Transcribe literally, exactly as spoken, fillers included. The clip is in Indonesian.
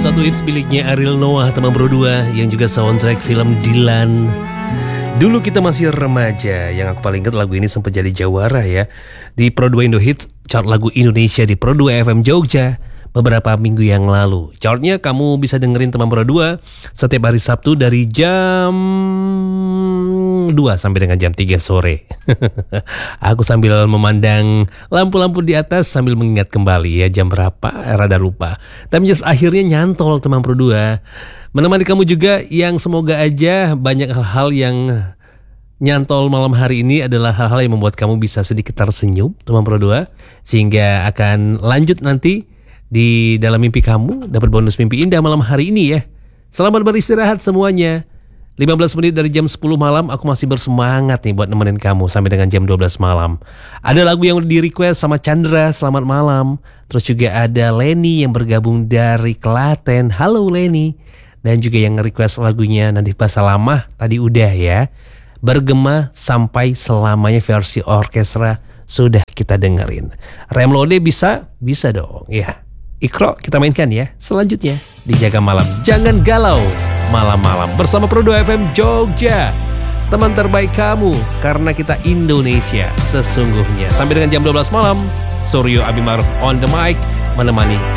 Satu hits miliknya Ariel Noah teman berdua yang juga soundtrack film Dilan. Dulu kita masih remaja, yang aku paling ingat lagu ini sempat jadi jawara ya di Pro dua Indo Hits, chart lagu Indonesia di Pro dua F M Jogja beberapa minggu yang lalu. Chartnya kamu bisa dengerin teman Pro dua setiap hari Sabtu dari jam dua sampai dengan jam tiga sore. Aku sambil memandang lampu-lampu di atas sambil mengingat kembali ya jam berapa, rada lupa. Tapi just akhirnya nyantol teman Pro dua. Menemani kamu juga yang semoga aja banyak hal-hal yang nyantol malam hari ini adalah hal-hal yang membuat kamu bisa sedikit tersenyum teman Pro dua. Sehingga akan lanjut nanti di dalam mimpi kamu dapat bonus mimpi indah malam hari ini ya. Selamat beristirahat semuanya. lima belas menit dari jam sepuluh malam aku masih bersemangat nih buat nemenin kamu sampai dengan jam dua belas malam. Ada lagu yang di request sama Chandra, selamat malam. Terus juga ada Leni yang bergabung dari Klaten. Halo Leni. Dan juga yang request lagunya Nadif Basalamah tadi udah ya. Bergema sampai selamanya versi orkestra sudah kita dengerin. Remlode bisa? Bisa dong ya. Ikro kita mainkan ya. Selanjutnya dijaga malam. Jangan galau malam-malam bersama Pro dua F M Jogja. Teman terbaik kamu karena kita Indonesia sesungguhnya. Sampai dengan jam dua belas malam. Suryo Abimaruf on the mic menemani